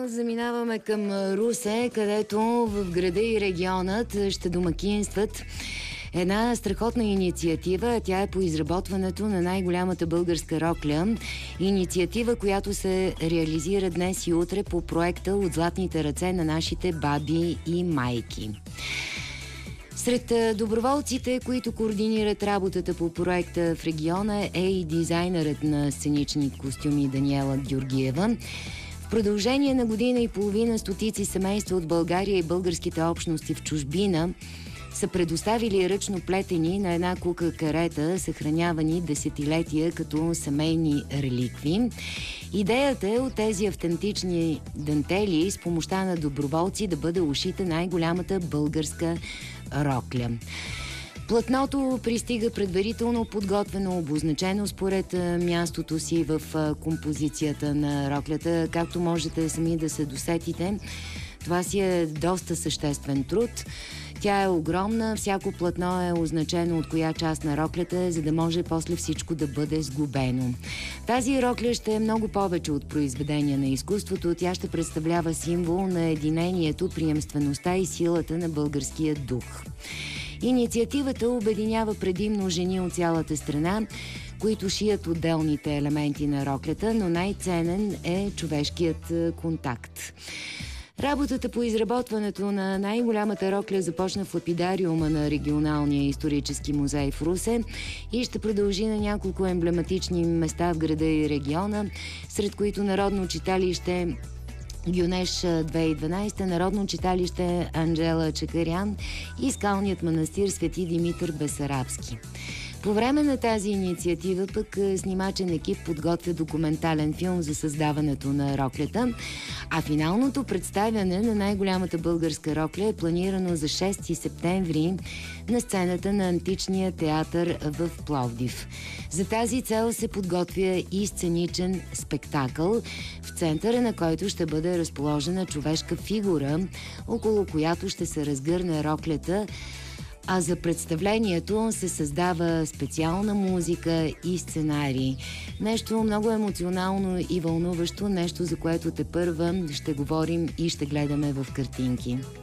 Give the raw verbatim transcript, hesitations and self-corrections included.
заминаваме към Русе, където в града и регионът ще домакинстват една страхотна инициатива. Тя е по изработването на най-голямата българска рокля. Инициатива, която се реализира днес и утре по проекта "От златните ръце на нашите баби и майки". Сред доброволците, които координират работата по проекта в региона, е и дизайнерът на сценични костюми Даниела Георгиева. В продължение на година и половина стотици семейства от България и българските общности в чужбина са предоставили ръчно плетени на една кука карета, съхранявани десетилетия като семейни реликви. Идеята е от тези автентични дантели с помощта на доброволци да бъде ушита най-голямата българска рокля. Платното пристига предварително подготвено, обозначено според мястото си в композицията на роклята. Както можете сами да се досетите, това си е доста съществен труд. Тя е огромна, всяко платно е означено от коя част на роклята е, за да може после всичко да бъде сглобено. Тази рокля ще е много повече от произведение на изкуството. Тя ще представлява символ на единението, приемствеността и силата на българския дух. Инициативата обединява предимно жени от цялата страна, които шият отделните елементи на роклята, но най-ценен е човешкият контакт. Работата по изработването на най-голямата рокля започна в лапидариума на регионалния исторически музей в Русе и ще продължи на няколко емблематични места в града и региона, сред които Народно читалище Гюнеш две хиляди и дванадесета, Народно читалище Анджела Чакарян и скалният манастир Свети Димитър Бесарабски. По време на тази инициатива пък снимачен екип подготвя документален филм за създаването на роклята, а финалното представяне на най-голямата българска рокля е планирано за шести септември на сцената на Античния театър в Пловдив. За тази цел се подготвя и сценичен спектакъл, в центъра на който ще бъде разположена човешка фигура, около която ще се разгърне роклята, а за представлението се създава специална музика и сценарий. Нещо много емоционално и вълнуващо, нещо, за което тепърва ще говорим и ще гледаме в картинки.